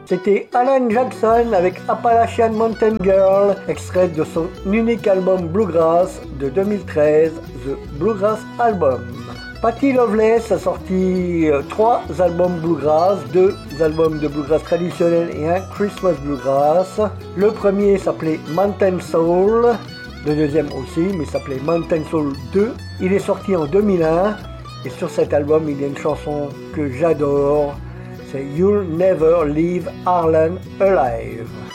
C'était Alan Jackson avec Appalachian Mountain Girl, extrait de son unique album Bluegrass de 2013, The Bluegrass Album. Patty Loveless a sorti 3 albums Bluegrass, 2 albums de Bluegrass traditionnel et un Christmas Bluegrass. Le premier s'appelait Mountain Soul, le deuxième aussi, mais s'appelait Mountain Soul 2. Il est sorti en 2001 et sur cet album il y a une chanson que j'adore. C'est You'll Never Leave Harlan Alive.